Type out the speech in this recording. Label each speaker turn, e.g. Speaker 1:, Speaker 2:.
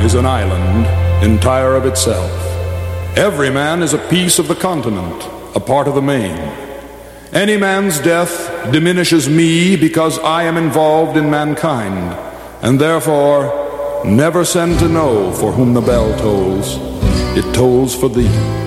Speaker 1: is an island entire of itself. Every man is a piece of the continent, a part of the main. Any man's death diminishes me because I am involved in mankind, and therefore never send to know for whom the bell tolls. It tolls for thee.